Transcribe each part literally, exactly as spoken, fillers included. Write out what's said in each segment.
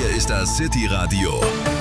Hier ist das City Radio,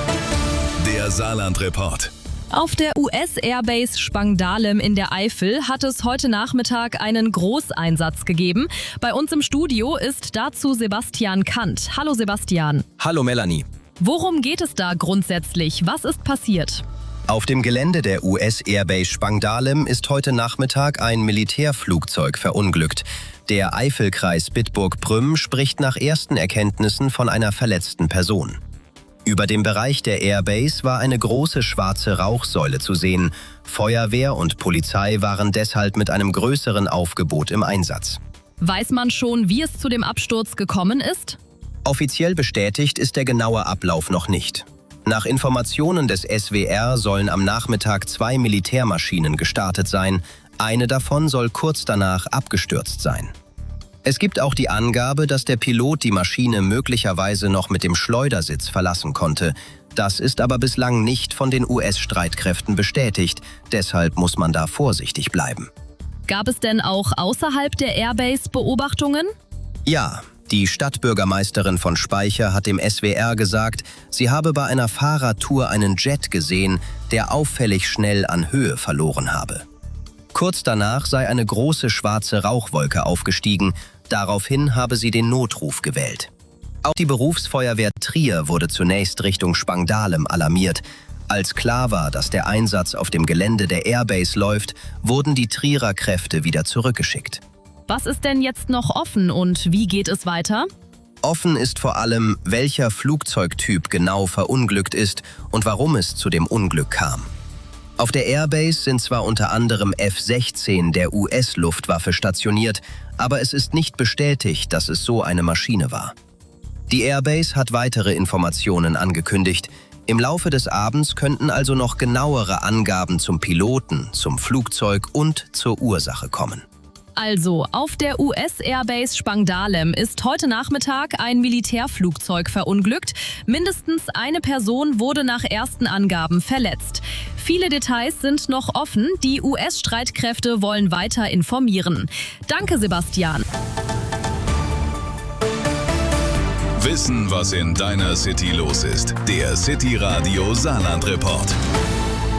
der Saarland-Report. Auf der U S-Airbase Spangdahlem in der Eifel hat es heute Nachmittag einen Großeinsatz gegeben. Bei uns im Studio ist dazu Sebastian Kant. Hallo Sebastian. Hallo Melanie. Worum geht es da grundsätzlich? Was ist passiert? Auf dem Gelände der U S-Airbase Spangdahlem ist heute Nachmittag ein Militärflugzeug verunglückt. Der Eifelkreis Bitburg-Prüm spricht nach ersten Erkenntnissen von einer verletzten Person. Über dem Bereich der Airbase war eine große schwarze Rauchsäule zu sehen. Feuerwehr und Polizei waren deshalb mit einem größeren Aufgebot im Einsatz. Weiß man schon, wie es zu dem Absturz gekommen ist? Offiziell bestätigt ist der genaue Ablauf noch nicht. Nach Informationen des S W R sollen am Nachmittag zwei Militärmaschinen gestartet sein. Eine davon soll kurz danach abgestürzt sein. Es gibt auch die Angabe, dass der Pilot die Maschine möglicherweise noch mit dem Schleudersitz verlassen konnte. Das ist aber bislang nicht von den U S-Streitkräften bestätigt. Deshalb muss man da vorsichtig bleiben. Gab es denn auch außerhalb der Airbase Beobachtungen? Ja. Die Stadtbürgermeisterin von Speicher hat dem S W R gesagt, sie habe bei einer Fahrradtour einen Jet gesehen, der auffällig schnell an Höhe verloren habe. Kurz danach sei eine große schwarze Rauchwolke aufgestiegen, daraufhin habe sie den Notruf gewählt. Auch die Berufsfeuerwehr Trier wurde zunächst Richtung Spangdahlem alarmiert. Als klar war, dass der Einsatz auf dem Gelände der Airbase läuft, wurden die Trierer Kräfte wieder zurückgeschickt. Was ist denn jetzt noch offen und wie geht es weiter? Offen ist vor allem, welcher Flugzeugtyp genau verunglückt ist und warum es zu dem Unglück kam. Auf der Airbase sind zwar unter anderem F sechzehn der U S-Luftwaffe stationiert, aber es ist nicht bestätigt, dass es so eine Maschine war. Die Airbase hat weitere Informationen angekündigt. Im Laufe des Abends könnten also noch genauere Angaben zum Piloten, zum Flugzeug und zur Ursache kommen. Also, auf der U S-Airbase Spangdahlem ist heute Nachmittag ein Militärflugzeug verunglückt. Mindestens eine Person wurde nach ersten Angaben verletzt. Viele Details sind noch offen. Die U S-Streitkräfte wollen weiter informieren. Danke, Sebastian. Wissen, was in deiner City los ist. Der City Radio Saarland-Report.